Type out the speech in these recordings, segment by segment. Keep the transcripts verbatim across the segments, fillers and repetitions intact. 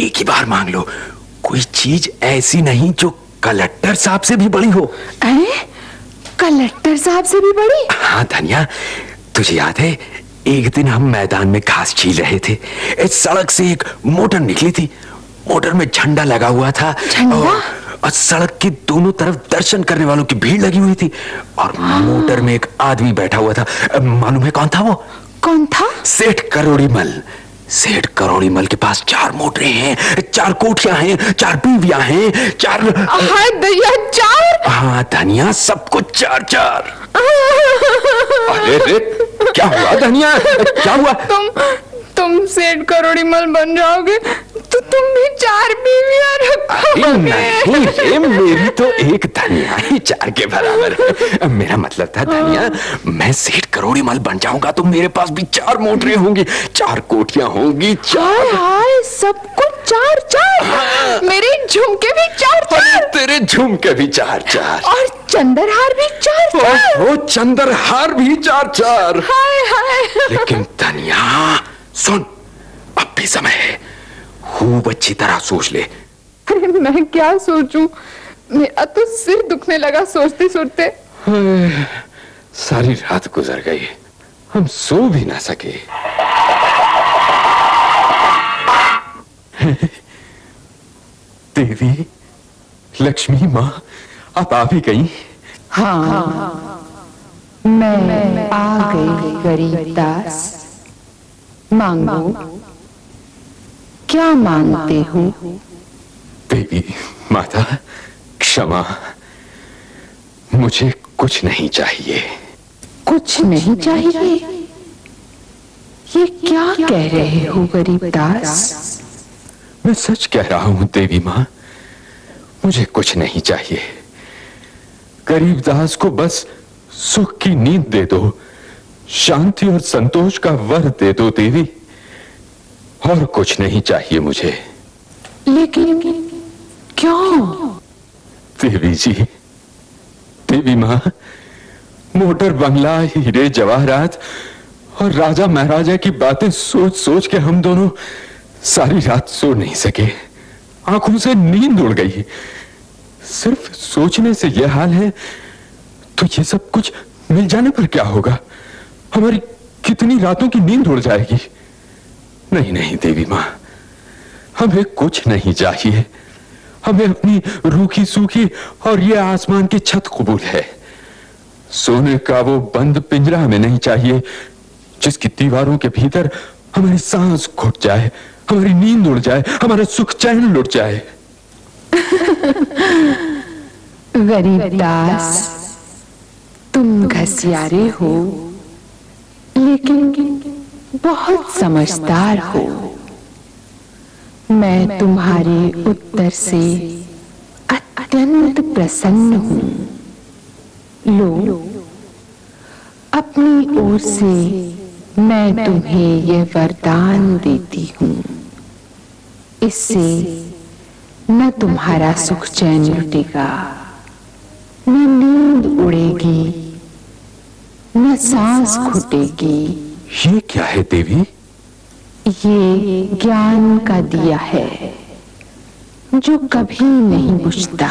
एक ही बार मांग लो। कोई चीज ऐसी नहीं जो कलेक्टर साहब से भी बड़ी हो। हैं? कलेक्टर साहब से भी बड़ी? हाँ धनिया, तुझे याद है एक दिन हम मैदान में घास छील रहे थे, इस सड़क से एक मोटर निकली थी। मोटर में झंडा लगा हुआ था। झंडा? और, और सड़क के दोनों तरफ दर्शन करने वालों की भीड़ लगी हुई थी। और हाँ। मोटर में एक आदमी बैठा हुआ था। मालूम है कौन था वो? कौन था? सेठ करोड़ीमल। सेठ करोड़ीमल के पास चार मोटरें हैं, चार कोठियां हैं, चार बीवियां हैं, चार हाँ दया चार। हाँ धनिया, सब कुछ चार चार। अरे रे, क्या हुआ धनिया, क्या हुआ? तुम तुम सेठ करोड़ीमल बन जाओगे तो तुम भी चार बीवियां रखोगे। नहीं रे, मेरी तो एक धनिया ही चार के बराबर है। मेरा मतलब था धनिया, मैं सेठ करोड़ीमल बन जाऊंगा तो मेरे पास भी चार मोटरें होंगी, चार कोठियां होंगी, चार। हाय, सब कुछ चार चार। हाँ। मेरे झुमके भी चार चार। तेरे झुमके भी चार चार। और चंद्रहार भी चार चार। ओ, चंद्रहार भी चार चार। हाय हाय। लेकिन धनिया सुन, अब भी समय है, खूब अच्छी तरह सोच ले। अरे मैं क्या सोचूं, मेरा तो सिर दुखने लगा सोचते सोचते। सारी रात गुजर गई, हम सो भी ना सके। देवी, लक्ष्मी माँ, आप आ भी गई? हाँ, हाँ। मैं, मैं आ गई गरीब दास। मांगो, क्या मांगते हो? देवी माता, क्षमा, मुझे कुछ नहीं चाहिए। कुछ नहीं चाहिए? ये क्या कह रहे हो गरीब दास? मैं सच कह रहा हूं देवी माँ, मुझे कुछ नहीं चाहिए। गरीबदास को बस सुख की नींद दे दो, शांति और संतोष का वर दे दो देवी, और कुछ नहीं चाहिए मुझे। लेकिन क्यों? देवी जी, देवी माँ, मोटर बंगला, हीरे जवाहरात और राजा महाराजा की बातें सोच सोच के हम दोनों सारी रात सो नहीं सके। आंखों से नींद उड़ गई। सिर्फ सोचने से यह हाल है तो ये सब कुछ मिल जाने पर क्या होगा? हमारी कितनी रातों की नींद उड़ जाएगी। नहीं नहीं देवी माँ, हमें कुछ नहीं चाहिए। हमें अपनी रूखी सूखी और ये आसमान की छत कबूल है। सोने का वो बंद पिंजरा हमें नहीं चाहिए जिसकी दीवारों के भीतर हमारी सांस घुट जाए, हमारी नींद उड़ जाए, हमारा सुख चैन लुट जाए। गरीब दास, तुम घसियारे हो लेकिन बहुत समझदार हो। मैं तुम्हारे उत्तर से अत्यंत प्रसन्न हूं। लो, अपनी ओर से मैं तुम्हें यह वरदान देती हूं। इससे न तुम्हारा सुख चैन लुटेगा, न नींद उड़ेगी, न सांस घुटेगी। ये क्या है देवी? ये ज्ञान का दिया है जो कभी नहीं बुझता।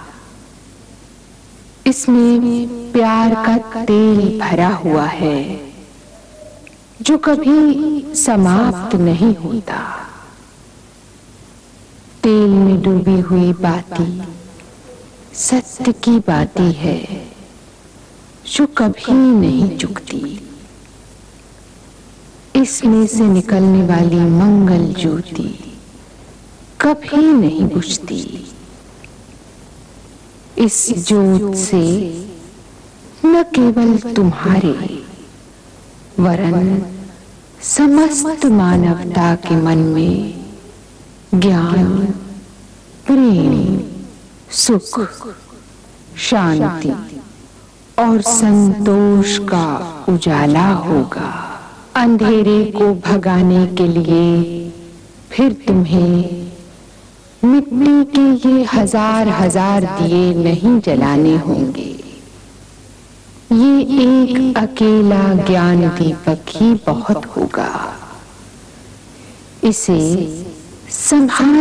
इसमें प्यार का तेल भरा हुआ है जो कभी समाप्त नहीं होता। तेल में डूबी हुई बाती सत्य की बाती है जो कभी नहीं चुकती। इसमें से निकलने वाली मंगल ज्योति कभी नहीं बुझती। इस ज्योत से न केवल तुम्हारे वरन समस्त मानवता के मन में ज्ञान, प्रेम, सुख, शांति और संतोष का उजाला होगा। अंधेरे को भगाने के लिए फिर तुम्हें मिट्टी के ये हजार हजार दिए नहीं जलाने होंगे। ये एक अकेला ज्ञान दीपक ही बहुत होगा। इसे संभाल